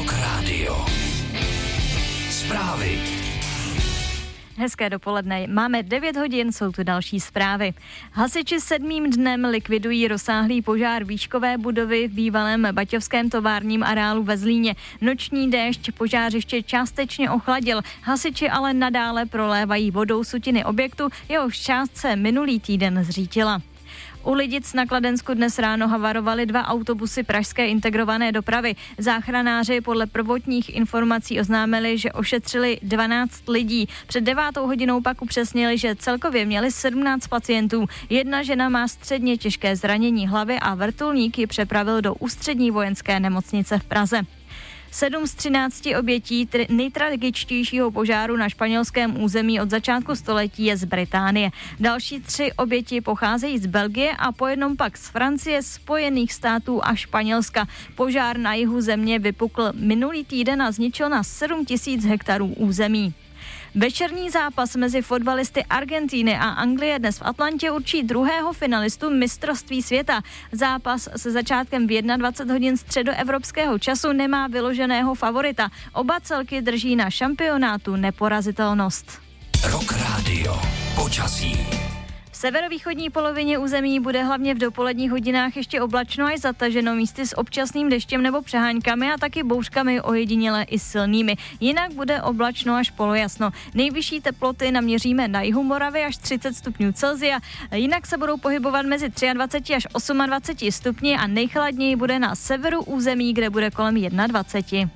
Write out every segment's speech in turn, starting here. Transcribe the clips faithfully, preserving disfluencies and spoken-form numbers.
Rock Radio. Zprávy. Hezké dopoledne. Máme devět hodin, jsou tu další zprávy. Hasiči sedmým dnem likvidují rozsáhlý požár výškové budovy v bývalém baťovském továrním areálu ve Zlíně. Noční déšť požářiště částečně ochladil. Hasiči ale nadále prolévají vodou sutiny objektu, jehož část se minulý týden zřítila. U Lidic na Kladensku dnes ráno havarovaly dva autobusy pražské integrované dopravy. Záchranáři podle prvotních informací oznámili, že ošetřili dvanáct lidí. Před devátou hodinou pak upřesnili, že celkově měli sedmnáct pacientů. Jedna žena má středně těžké zranění hlavy a vrtulník ji přepravil do Ústřední vojenské nemocnice v Praze. Sedm z třinácti obětí tr- nejtragičtějšího požáru na španělském území od začátku století je z Británie. Další tři oběti pocházejí z Belgie a po jednom pak z Francie, Spojených států a Španělska. Požár na jihu země vypukl minulý týden a zničil na sedm tisíc hektarů území. Večerní zápas mezi fotbalisty Argentíny a Anglie dnes v Atlantě určí druhého finalistu mistrovství světa. Zápas se začátkem v dvacet jedna hodin středoevropského času nemá vyloženého favorita. Oba celky drží na šampionátu neporazitelnost. Rock Radio. Počasí. V severovýchodní polovině území bude hlavně v dopoledních hodinách ještě oblačno až zataženo, místy s občasným deštěm nebo přeháňkami a taky bouřkami ojediněle i silnými. Jinak bude oblačno až polojasno. Nejvyšší teploty naměříme na jihu Moravy až třicet stupňů Celsia, jinak se budou pohybovat mezi dvacet tři až dvacet osm stupni a nejchladněji bude na severu území, kde bude kolem dvacet jedna.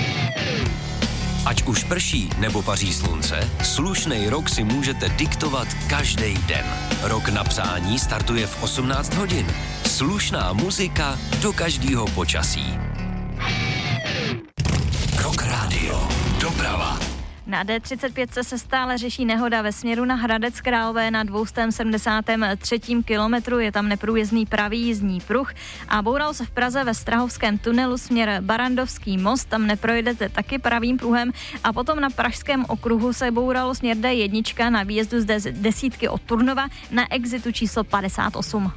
Ať už prší nebo paří slunce, slušnej rok si můžete diktovat každý den. Rok na přání startuje v osmnáct hodin. Slušná muzika do každého počasí. Rock Radio. Doprava. Na D třicet pět se stále řeší nehoda ve směru na Hradec Králové na dvě stě sedmdesát tři kilometru. Je tam neprůjezdný pravý jízdní pruh a boural se v Praze ve Strahovském tunelu směr Barandovský most. Tam neprojedete taky pravým pruhem a potom na Pražském okruhu se bouralo směr D jedna na výjezdu z desítky od Turnova na exitu číslo padesát osm.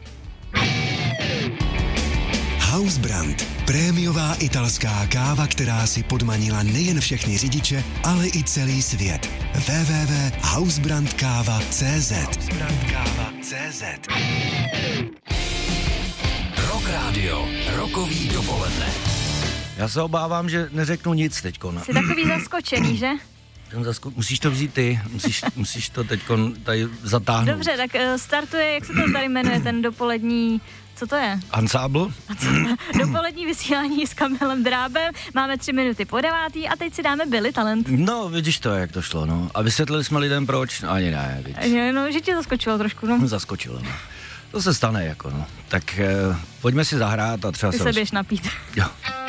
Hausbrand. Prémiová italská káva, která si podmanila nejen všechny řidiče, ale i celý svět. w w w tečka hausbrand káva tečka cé zet hausbrand káva tečka cé zet Rock Radio. Rokový dopoledne. Já se obávám, že neřeknu nic teďko. Jsi takový zaskočený, že? Zasko- musíš to vzít ty, musíš, musíš to teďko tady zatáhnout. Dobře, tak startuje, jak se to tady jmenuje, ten dopolední... Co to je? Ansábl? Dopolední vysílání s Kamilem Drábem. Máme tři minuty po devátý a teď si dáme Billy Talent. No, vidíš to, jak to šlo, no. A vysvětlili jsme lidem proč? Ani ne, vidíš. No, že tě zaskočilo trošku, no. Zaskočilo, no. To se stane, jako, no. Tak eh, pojďme si zahrát a třeba Ty se... se běž napít. Jo.